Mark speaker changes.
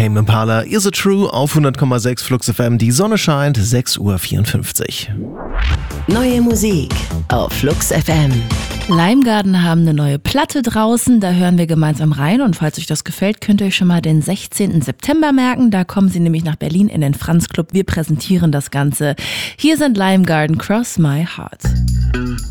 Speaker 1: Tame Impala, Is It True auf 100,6 Flux FM. Die Sonne scheint, 6:54 Uhr.
Speaker 2: Neue Musik auf Flux FM.
Speaker 3: Limegarden haben eine neue Platte draußen, da hören wir gemeinsam rein und falls euch das gefällt, könnt ihr euch schon mal den 16. September merken, da kommen sie nämlich nach Berlin in den Franz Club, wir präsentieren das Ganze. Hier sind Limegarden, Cross My Heart.